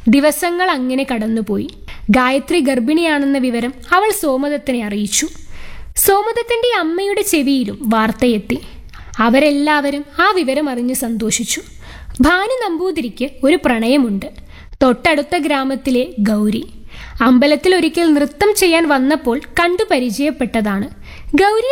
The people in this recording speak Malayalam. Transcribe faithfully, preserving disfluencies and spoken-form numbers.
ദിവസങ്ങൾ അങ്ങനെ കടന്നുപോയി. ഗായത്രി ഗർഭിണിയാണെന്ന വിവരം അവൾ സോമദത്തിനെ അറിയിച്ചു. സോമദത്തിന്റെ അമ്മയുടെ ചെവിയിലും വാർത്തയെത്തി. അവരെല്ലാവരും ആ വിവരം അറിഞ്ഞ് സന്തോഷിച്ചു. ഭാനു നമ്പൂതിരിക്ക് ഒരു പ്രണയമുണ്ട്. തൊട്ടടുത്ത ഗ്രാമത്തിലെ ഗൗരി. അമ്പലത്തിൽ ഒരിക്കൽ നൃത്തം ചെയ്യാൻ വന്നപ്പോൾ കണ്ടു പരിചയപ്പെട്ടതാണ്. ഗൗരി